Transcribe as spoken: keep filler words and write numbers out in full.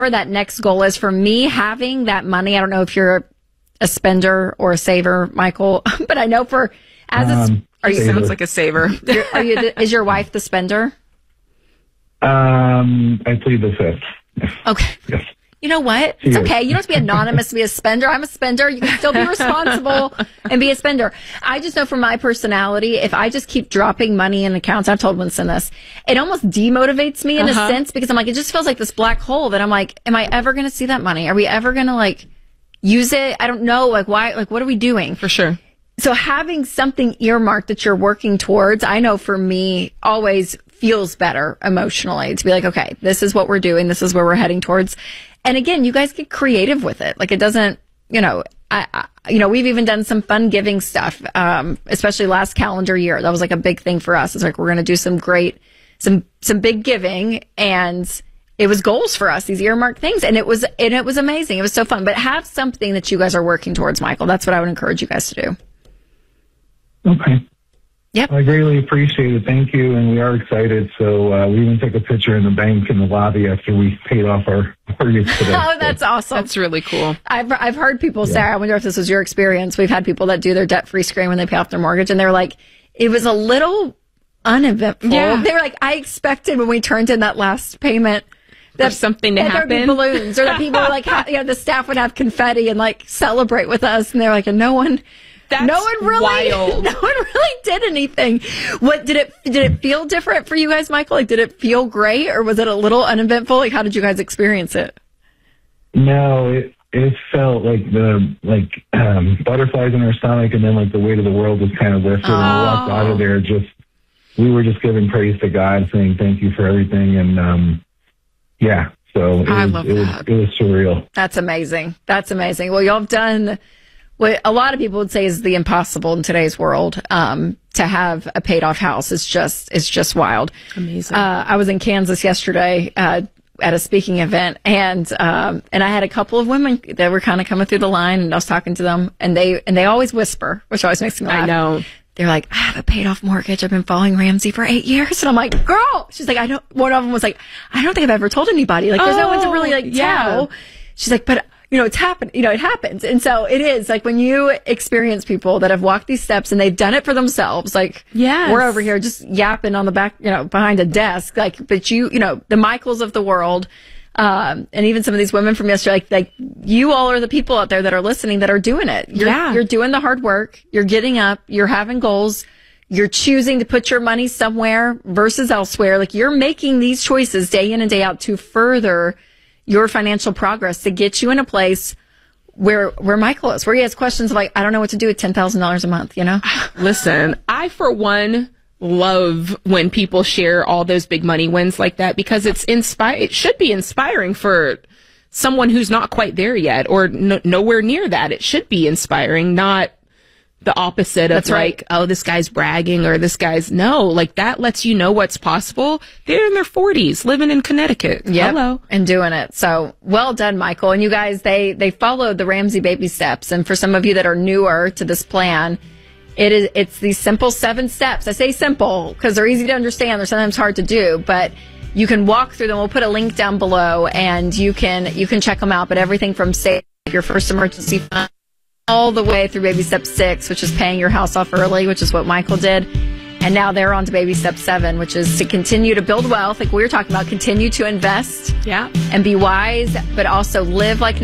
that next goal is. For me, having that money, I don't know if you're a spender or a saver, Michael, but I know for as a Um, are you saver. Sounds like a saver. you're- are you the, is your wife the spender? Um, I plead the fifth. Okay. Yes. You know what? She It's is. okay. You don't have to be anonymous to be a spender. I'm a spender. You can still be responsible and be a spender. I just know from my personality, if I just keep dropping money in accounts, I've told Winston this, it almost demotivates me in Uh-huh. a sense because I'm like, it just feels like this black hole that I'm like, am I ever going to see that money? Are we ever going to like use it? I don't know. Like, why? Like, what are we doing? For sure. So having something earmarked that you're working towards, I know for me, always feels better emotionally to be like, okay, this is what we're doing. This is where we're heading towards. And again, you guys get creative with it. Like it doesn't, you know, I, I you know, we've even done some fun giving stuff, um, especially last calendar year. That was like a big thing for us. It's like, we're going to do some great, some, some big giving. And it was goals for us, these earmarked things. And it was, and it was amazing. It was so fun, but have something that you guys are working towards, Michael. That's what I would encourage you guys to do. Okay. Yep. I greatly appreciate it. Thank you. And we are excited. So uh, we even took a picture in the bank in the lobby after we paid off our mortgage today. Oh, that's awesome. That's really cool. I've I've heard people say, I wonder if this was your experience. We've had people that do their debt-free screen when they pay off their mortgage, and they're like, it was a little uneventful. Yeah. They were like, I expected when we turned in that last payment That something to that there'd be happen. balloons, or that people were like, ha- you know, the staff would have confetti and like celebrate with us, and they're like, and no one. That's no one really, wild. no one really did anything. What did it? Did it feel different for you guys, Michael? Like, did it feel great, or was it a little uneventful? Like, how did you guys experience it? No, it it felt like the like um, butterflies in our stomach, and then like the weight of the world was kind of lifted. And we walked out of there just we were just giving praise to God, saying thank you for everything, and um, yeah. So it I was, love it was that. it was surreal. That's amazing. That's amazing. Well, y'all have done what a lot of people would say is the impossible in today's world. Um, to have a paid off house is just, it's just wild. Amazing. Uh, I was in Kansas yesterday, uh, at a speaking event, and, um, and I had a couple of women that were kind of coming through the line, and I was talking to them, and they, and they always whisper, which always makes me laugh. I know. They're like, I have a paid off mortgage. I've been following Ramsey for eight years. And I'm like, girl, she's like, I don't, one of them was like, I don't think I've ever told anybody. Like, there's no one to really like yeah. tell. She's like, but you know, it's happened, you know, it happens. And so it is like when you experience people that have walked these steps and they've done it for themselves, like Yes. we're over here just yapping on the back, you know, behind a desk, like, but you, you know, the Michaels of the world, um, and even some of these women from yesterday, like, like you all are the people out there that are listening that are doing it. You're, Yeah. you're doing the hard work. You're getting up. You're having goals. You're choosing to put your money somewhere versus elsewhere. Like you're making these choices day in and day out to further your financial progress, to get you in a place where, where Michael is, where he has questions of like, I don't know what to do with ten thousand dollars a month, you know? Listen, I, for one, love when people share all those big money wins like that, because it's inspire. It should be inspiring for someone who's not quite there yet, or no, nowhere near that. It should be inspiring, not the opposite of That's right. like, oh, this guy's bragging, or this guy's no, like that lets you know what's possible. They're in their forties, living in Connecticut. Yep. Hello. And doing it. So well done, Michael. And you guys, they, they followed the Ramsey baby steps. And for some of you that are newer to this plan, it is, it's these simple seven steps. I say simple because they're easy to understand. They're sometimes hard to do, but you can walk through them. We'll put a link down below and you can, you can check them out. But everything from save your first emergency fund all the way through baby step six, which is paying your house off early, which is what Michael did. And now they're on to baby step seven, which is to continue to build wealth. Like we were talking about, continue to invest Yeah. and be wise, but also live like